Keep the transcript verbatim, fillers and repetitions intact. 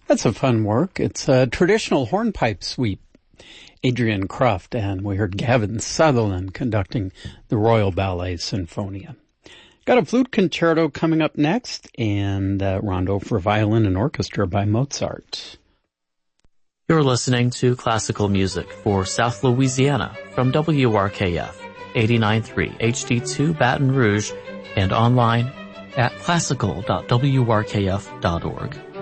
That's a fun work. It's a traditional hornpipe sweep. Adrian Croft, and we heard Gavin Sutherland conducting the Royal Ballet Sinfonia. Got a flute concerto coming up next, and uh, rondo for violin and orchestra by Mozart. You're listening to classical music for South Louisiana from W R K F eighty-nine point three H D two Baton Rouge and online at classical dot w r k f dot org.